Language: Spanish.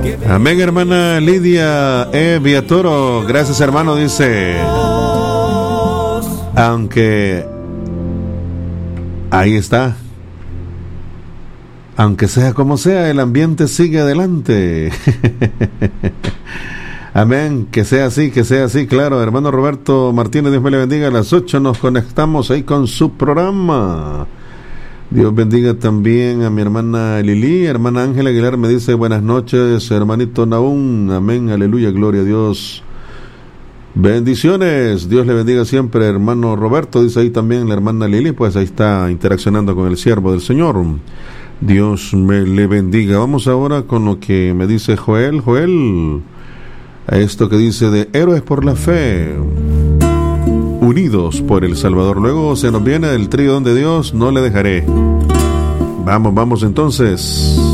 Amén, hermana Lidia Viatoro. Gracias, hermano, dice. Aunque ahí está. Aunque sea como sea, el ambiente sigue adelante. Amén, que sea así, claro. Hermano Roberto Martínez, Dios me le bendiga. A las 8 nos conectamos ahí con su programa. Dios bendiga también a mi hermana Lili. Hermana Ángela Aguilar me dice buenas noches, hermanito Naún. Amén, aleluya, gloria a Dios. Bendiciones, Dios le bendiga siempre, hermano Roberto. Dice ahí también la hermana Lili, pues ahí está interaccionando con el siervo del Señor. Dios me le bendiga. Vamos ahora con lo que me dice Joel, a esto que dice de Héroes por la Fe, unidos por el Salvador. Luego se nos viene el trío donde Dios no le dejaré. Vamos entonces.